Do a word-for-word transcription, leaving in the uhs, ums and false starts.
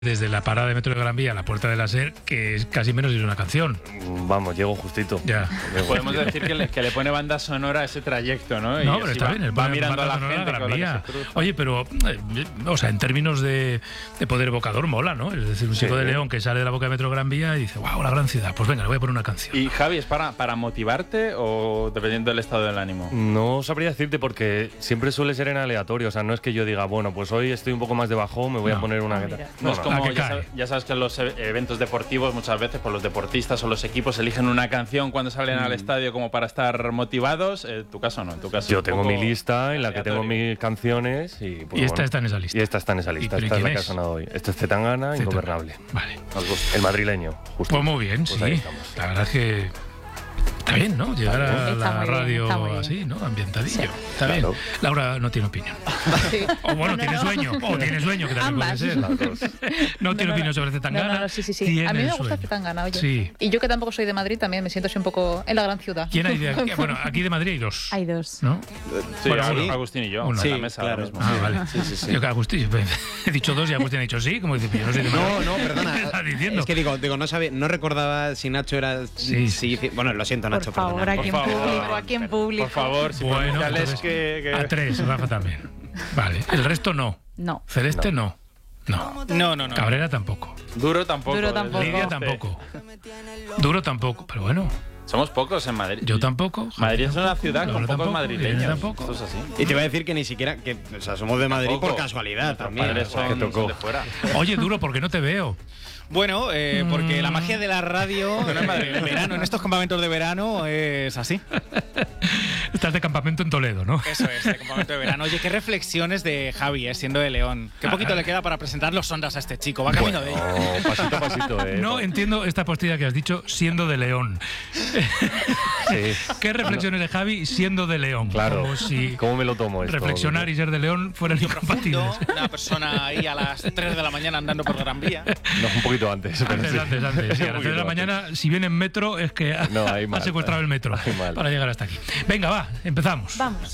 Desde la parada de metro de Gran Vía a la Puerta de la Ser, que es casi menos de una canción. Vamos, llego justito. Ya. Podemos decir que le, que le pone banda sonora a ese trayecto, ¿no? Y no, pero está va, bien, el va mirando a la gente Gran con la Vía. que se cruza. Oye, pero, eh, o sea, en términos de, de poder evocador mola, ¿no? Es decir, un Sí. chico de León que sale de la boca de metro de Gran Vía y dice, wow, la gran ciudad, pues venga, le voy a poner una canción. Y Javi, ¿es para, para motivarte o dependiendo del estado del ánimo? No sabría decirte porque siempre suele ser en aleatorio. O sea, no es que yo diga, bueno, pues hoy estoy un poco más de bajón, me voy No. a poner una... Ah, mira. No, es como, la que ya, cae. sabes, ya sabes que en los e- eventos deportivos muchas veces pues los deportistas o los equipos eligen una canción cuando salen al estadio como para estar motivados. En tu caso no, en tu caso Yo un tengo poco mi lista en la que tengo aleatorio. mis canciones y... pues, Y esta bueno. está en esa lista. Y esta está en esa lista. pero Esta es quién la que ha es? sonado hoy. Esto es Zetangana, Zetangana. Ingobernable. Vale. Nos gusta. El madrileño, justo. Pues muy bien, Pues sí. ahí estamos. La verdad es que está bien, ¿no? Llegar a Está la muy bien, radio está muy bien. así, ¿no? Ambientadillo. Está Claro. bien. Laura no tiene opinión. Sí. O bueno, No, tiene no. sueño. O tiene sueño, que también Ambas. puede ser. Las dos. No tiene opinión sobre Zetangana. No, no, no, sí, sí, sí. tiene A mí me gusta sueño. Zetangana, oye. Sí. Y yo que tampoco soy de Madrid, también me siento así un poco en la gran ciudad. ¿Quién hay de aquí? Bueno, aquí de Madrid hay dos. Hay dos. ¿No? Sí, Bueno, Agustín, uno. Agustín y yo, Uno. en Sí, la mesa ahora claro. mismo. Ah, vale. Sí, sí, sí. Yo que Agustín, he dicho dos y Agustín ha dicho sí, como dice, yo no soy de Madrid. No, no, ¿Qué perdona. estás diciendo? Es que digo, digo no sabía, no recordaba si Nacho era. Sí. si- bueno, lo siento, Por Nacho, favor, perdona. aquí en Por favor. público, aquí en público. Por favor, si Bueno, pronunciales entonces, que, que... a tres, Rafa también. Vale, el resto no. No. Celeste no. No. No, no, no. Cabrera tampoco. Duro tampoco. Duro ¿eh? tampoco. Lidia Este- tampoco. Duro tampoco. Pero bueno, Somos pocos en Madrid. yo tampoco. Javi Madrid es una tampoco, ciudad con Laura pocos tampoco, madrileños. Irene tampoco. Esto es así. Y te iba a decir que ni siquiera. Que, o sea, somos de Madrid Tampoco. por casualidad Nuestros también. padres o sea, son, que tocó. son de fuera. Oye, Duro, ¿por qué no te veo? Bueno, eh, porque la magia de la radio no es Madrid. en verano, en estos campamentos de verano, es así. Estás de campamento en Toledo, ¿no? Eso es, de campamento de verano. Oye, qué reflexiones de Javi, eh, siendo de León. Qué poquito le queda para presentar los ondas a este chico. Va camino de ello. Oh, pasito a pasito, ¿eh? No entiendo esta postilla que has dicho siendo de León. Sí. ¿Qué reflexiones de Javi siendo de León? Claro. Como si ¿Cómo me lo tomo esto? reflexionar y ser de León fueran incompatibles. Profundo, una persona ahí a las tres de la mañana andando por Gran Vía. No, un poquito antes. pero Antes, sí. antes, antes. Sí, a las Un tres de la poquito mañana, si viene en metro, es que ha, No, ahí ha mal. secuestrado el metro Ahí mal. para llegar hasta aquí. Venga, va, empezamos. Vamos.